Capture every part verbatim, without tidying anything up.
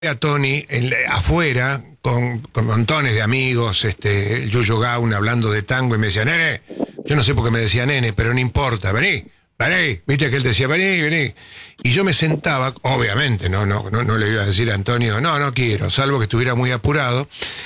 a Tony en, afuera con, con montones de amigos, este, el Yuyo Gauna hablando de tango y me decía, nene, yo no sé por qué me decía nene, pero no importa, vení, vení, viste que él decía, vení, vení. Y yo me sentaba, obviamente, no, no, no, no le iba a decir a Antonio, no, no quiero, salvo que estuviera muy apurado,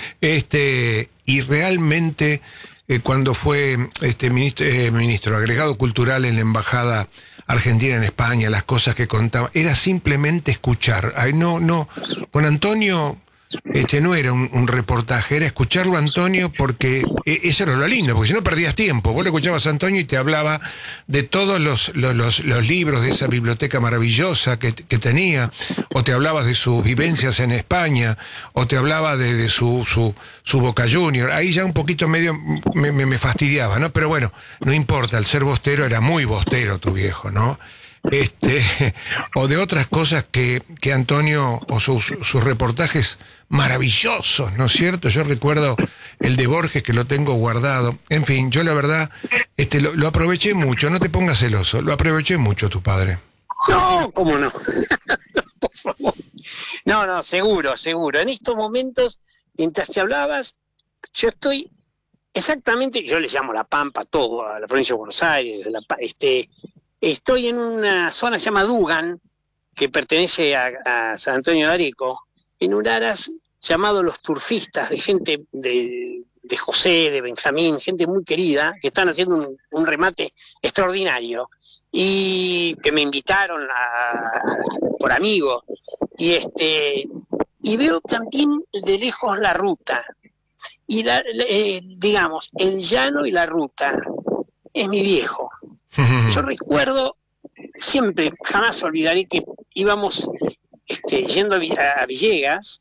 este, y realmente eh, cuando fue este ministro, eh, ministro agregado cultural en la embajada Argentina en España, las cosas que contaba, era simplemente escuchar. Ay, no, no, con Antonio este no era un, un reportaje, era escucharlo a Antonio porque eh, eso era lo lindo, porque si no perdías tiempo. Vos lo escuchabas a Antonio y te hablaba de todos los, los, los, los libros de esa biblioteca maravillosa que, que tenía, o te hablabas de sus vivencias en España, o te hablaba de, de su, su, su Boca Junior. Ahí ya un poquito medio me, me, me fastidiaba, ¿no? Pero bueno, no importa, al ser bostero era muy bostero tu viejo, ¿no? Este, o de otras cosas que, que Antonio, o sus, sus reportajes maravillosos, ¿no es cierto? Yo recuerdo el de Borges, que lo tengo guardado. En fin, yo la verdad este, lo, lo aproveché mucho, no te pongas celoso, lo aproveché mucho tu padre. No, ¿cómo no? Por favor. No, no, seguro, seguro. En estos momentos, mientras te hablabas, yo estoy exactamente, yo le llamo La Pampa, todo, a la provincia de Buenos Aires, la, este... Estoy en una zona que se llama Dugan, que pertenece a, a San Antonio de Areco, en un aras llamado Los Turfistas, de gente de, de José, de Benjamín, gente muy querida, que están haciendo un, un remate extraordinario, y que me invitaron a, por amigo, y este y veo también de lejos la ruta, y la, eh, digamos, el llano y la ruta, es mi viejo. Yo recuerdo, siempre, jamás olvidaré que íbamos este, yendo a Villegas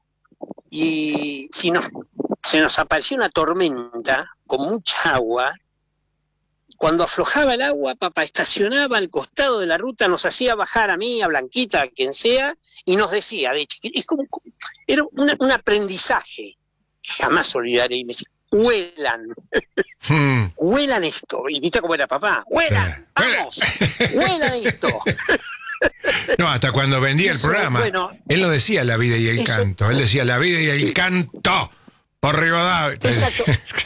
y si nos, se nos apareció una tormenta con mucha agua. Cuando aflojaba el agua, papá estacionaba al costado de la ruta, nos hacía bajar a mí, a Blanquita, a quien sea, y nos decía, de chiquito, es como, era una, un aprendizaje, jamás olvidaré, y me decía, huelan, hmm. huelan esto, y viste cómo era papá, huelan, sí. Vamos, huelan esto. No, hasta cuando vendía el eso, programa, bueno, él no decía La Vida y el eso, Canto, él decía La Vida y el Canto, por Rivadavia. Exacto.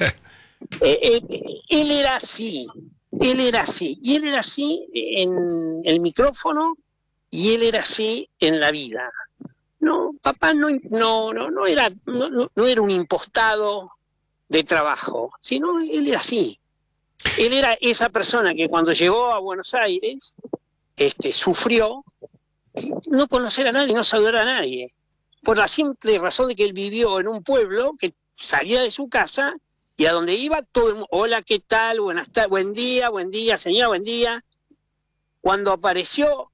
eh, eh, él era así, él era así, y él era así en el micrófono, y él era así en la vida. No, papá no, no, no, no era, no, no, no era un impostado de trabajo, sino él era así. Él era esa persona que cuando llegó a Buenos Aires, este, sufrió no conocer a nadie, no saludar a nadie, por la simple razón de que él vivió en un pueblo que salía de su casa y a donde iba todo el mundo, hola, ¿qué tal? Buenas tardes, buen día, buen día, señora, buen día. Cuando apareció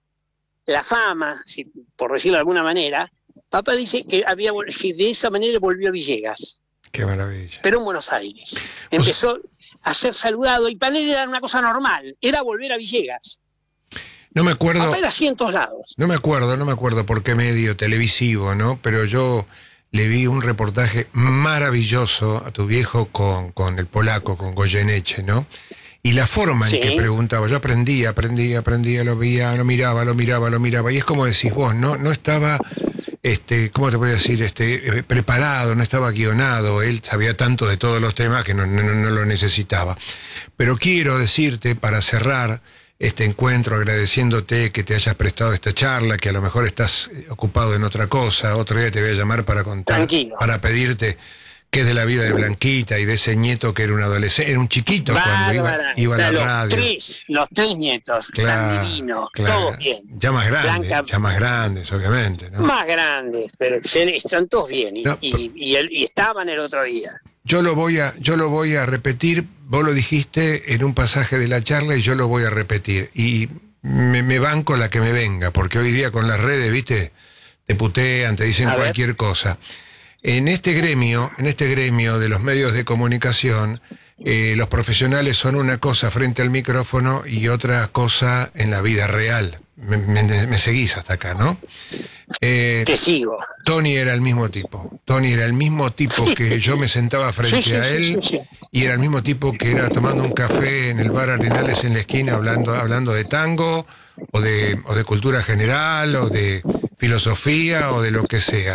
la fama, si, por decirlo de alguna manera, papá dice que, había, que de esa manera volvió a Villegas. Qué maravilla. Pero en Buenos Aires. Empezó o sea, a ser saludado y para él era una cosa normal, era volver a Villegas. No me acuerdo. Papá era así en todos lados. No me acuerdo, no me acuerdo por qué medio televisivo, ¿no? Pero yo le vi un reportaje maravilloso a tu viejo con, con el polaco, con Goyeneche, ¿no? Y la forma en sí. que preguntaba, yo aprendía, aprendía, aprendía, lo veía, lo miraba, lo miraba, lo miraba. Y es como decís vos, no, no estaba... Este, ¿cómo te puedo decir? Este, eh, preparado, no estaba guionado, él sabía tanto de todos los temas que no, no, no lo necesitaba. Pero quiero decirte, para cerrar este encuentro, agradeciéndote que te hayas prestado esta charla, que a lo mejor estás ocupado en otra cosa, otro día te voy a llamar para contar, Tranquilo. para pedirte qué es de la vida de Blanquita y de ese nieto que era un adolescente, era un chiquito Bárbara, cuando iba, iba a la los radio. Tres, los tres nietos, claro, tan divinos, claro, todos bien. Ya más grandes, Blanca, ya más grandes, obviamente, ¿no? Más grandes, pero están todos bien, y, no, y, y, y, y estaban el otro día. Yo lo voy a, yo lo voy a repetir, vos lo dijiste en un pasaje de la charla y yo lo voy a repetir. Y me, me banco la que me venga, porque hoy día con las redes, viste, te putean, te dicen a cualquier ver. cosa. En este gremio, en este gremio de los medios de comunicación, eh, los profesionales son una cosa frente al micrófono y otra cosa en la vida real. Me, me, me seguís hasta acá, ¿no? Eh, Te sigo. Tony era el mismo tipo. Tony era el mismo tipo sí. que yo me sentaba frente sí, sí, a él sí, sí, sí. y era el mismo tipo que era tomando un café en el bar Arenales en la esquina hablando, hablando de tango o de, o de cultura general o de filosofía o de lo que sea.